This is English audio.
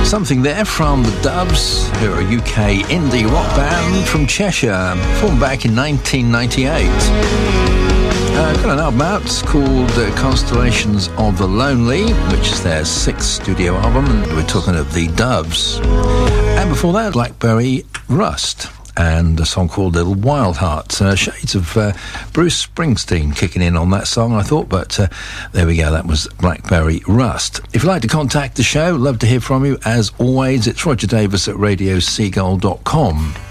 Something there from the Doves, who are a UK indie rock band from Cheshire, formed back in 1998. Got an album out called Constellations of the Lonely, which is their 6th studio album, and we're talking of the Doves. And before that, Blackberry Rust, and a song called Little Wild Heart. Shades of Bruce Springsteen kicking in on that song, I thought, but there we go, that was Blackberry Rust. If you'd like to contact the show, love to hear from you. As always, it's Roger Davis at radioseagull.com.